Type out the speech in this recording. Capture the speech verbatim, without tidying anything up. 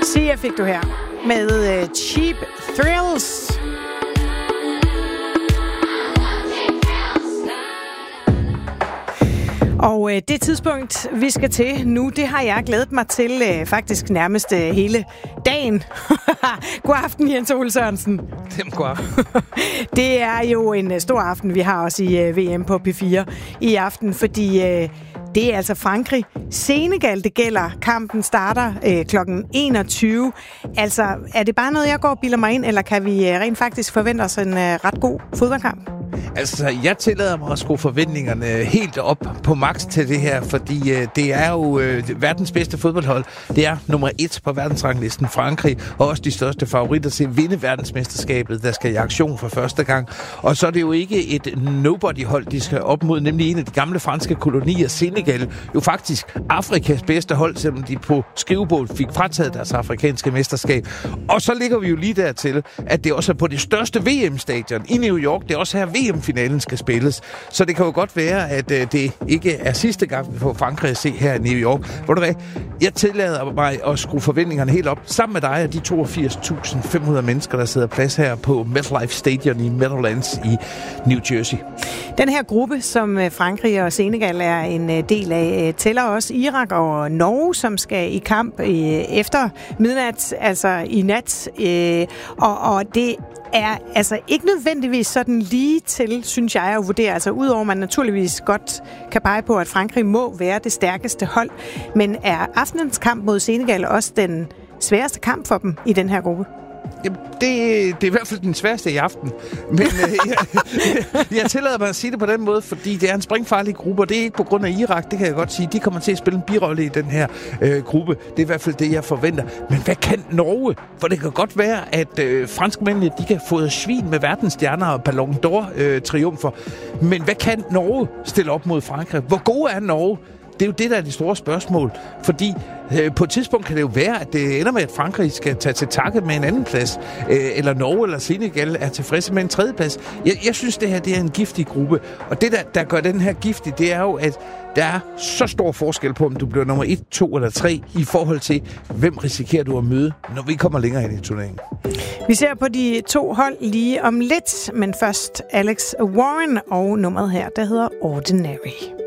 Sia fik du her med uh, Cheap Thrills. Og øh, det tidspunkt, vi skal til nu, det har jeg glædet mig til øh, faktisk nærmest øh, hele dagen. God aften, Jens Ole Sørensen. Dem god aften. Det er jo en øh, stor aften, vi har også i øh, V M på P fire i aften, fordi øh, det er altså Frankrig. Senegal, det gælder. Kampen starter øh, klokken enogtyve. Altså, er det bare noget, jeg går og bilder mig ind, eller kan vi øh, rent faktisk forvente os en øh, ret god fodboldkamp? Altså, jeg tillader mig at skrue forventningerne helt op på max til det her, fordi øh, det er jo øh, verdens bedste fodboldhold. Det er nummer et på verdensranglisten, Frankrig, og også de største favoritter til at vinde verdensmesterskabet, der skal i aktion for første gang. Og så er det jo ikke et nobody-hold, de skal op mod, nemlig en af de gamle franske kolonier, Senegal. Jo faktisk Afrikas bedste hold, selvom de på skrivebord fik frataget deres afrikanske mesterskab. Og så ligger vi jo lige dertil, at det også er på det største V M-stadion i New York. Det er også her V M-finalen skal spilles. Så det kan jo godt være, at øh, det ikke er sidste gang, vi får Frankrig at se her i New York. Ved du hvad? Jeg tillader mig at skrue forventningerne helt op. Sammen med dig og de toogfirs tusind fem hundrede mennesker, der sidder plads her på MetLife Stadium i Meadowlands i New Jersey. Den her gruppe, som Frankrig og Senegal er en del af, tæller også Irak og Norge, som skal i kamp efter midnat, altså i nat. Og, og det er altså ikke nødvendigvis sådan lige til, synes jeg, at vurdere. Altså udover man naturligvis godt kan pege på, at Frankrig må være det stærkeste hold. Men er aftenens kamp mod Senegal også den sværeste kamp for dem i den her gruppe? Jamen, det, det er i hvert fald den sværeste i aften. Men øh, jeg, jeg tillader mig at sige det på den måde, fordi det er en springfarlig gruppe, og det er ikke på grund af Irak, det kan jeg godt sige. De kommer til at spille en birolle i den her øh, gruppe. Det er i hvert fald det, jeg forventer. Men hvad kan Norge? For det kan godt være, at øh, franskmændene, de kan få svin med verdensstjerner og Ballon d'Or øh, triumfer. Men hvad kan Norge stille op mod Frankrig? Hvor gode er Norge? Det er jo det, der er det store spørgsmål. Fordi øh, på et tidspunkt kan det jo være, at det ender med, at Frankrig skal tage til takke med en anden plads. Øh, eller Norge eller Senegal er tilfredse med en tredje plads. Jeg, jeg synes, det her det er en giftig gruppe. Og det, der, der gør den her giftig, det er jo, at der er så stor forskel på, om du bliver nummer et, to eller tre, i forhold til, hvem risikerer du at møde, når vi kommer længere hen i turneringen. Vi ser på de to hold lige om lidt, men først Alex Warren og nummeret her, der hedder Ordinary.